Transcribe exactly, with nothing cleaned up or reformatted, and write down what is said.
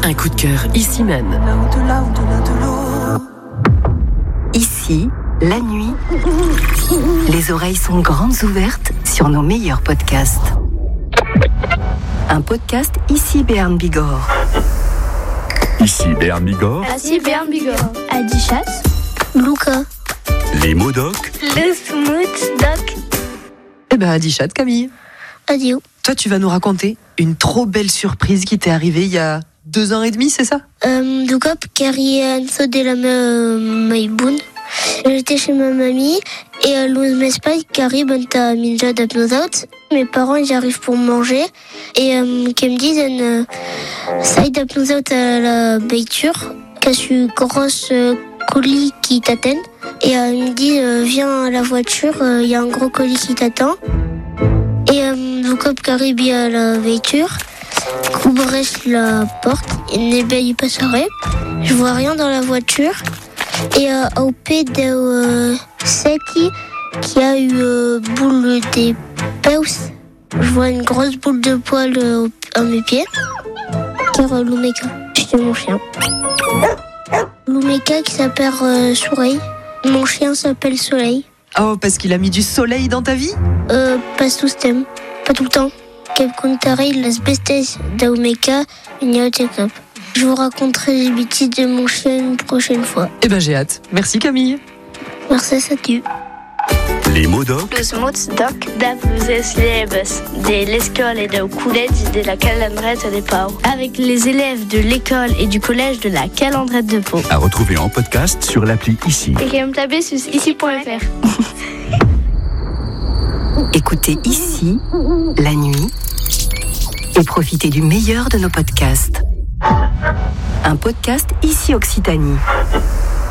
Un coup de cœur ici même. Ici, la nuit, les oreilles sont grandes ouvertes sur nos meilleurs podcasts. Un podcast Ici Béarn Bigorre. Ici Béarn Bigorre. Ici Béarn Bigorre. Adichat. Luca. Les mots doc. Le smooth doc. Eh ben, Adichat, Camille. Adio. Toi, tu vas nous raconter une trop belle surprise qui t'est arrivée il y a deux ans et demi, c'est ça? Euh, du coup, Carrie Anso de la Maïboun. J'étais chez ma mamie et euh, l'ouze m'espère Carrie Banta Minja d'Apnosaut. Mes parents, ils arrivent pour manger et euh, qu'ils me disent euh, ça y d'Apnosaut à la beiture, qu'est-ce une grosse euh, colis qui t'attend. Et euh, ils me disent euh, viens à la voiture, il euh, y a un gros colis qui t'attend. Et euh, du coup, Carrie vient à la voiture. Ouvre la porte et n'ébeye pas soirée. Je vois rien dans la voiture. Et euh, au pied de euh, Seti, qui a eu euh, boule des peus, je vois une grosse boule de poil euh, à mes pieds. Car euh, Lumeka, c'était mon chien. Lumeka qui s'appelle euh, Soleil. Mon chien s'appelle Soleil. Oh, parce qu'il a mis du soleil dans ta vie? Euh, pas tout ce thème, pas tout le temps. Quel contare las bestes d'Aumeka, une cap. Je vous raconterai les bêtises de mon chien une prochaine fois. Eh ben, j'ai hâte. Merci, Camille. Merci, salut. Les mots doc. Le smooth doc da pluses leves de l'école et de collège de la Calandrette de Pau. Avec les élèves de l'école et du collège de la Calandrette de Pau. À retrouver en podcast sur l'appli Ici. Et qui me taper sur ici point f r. Écoutez Ici, la nuit, et profitez du meilleur de nos podcasts. Un podcast Ici Occitanie.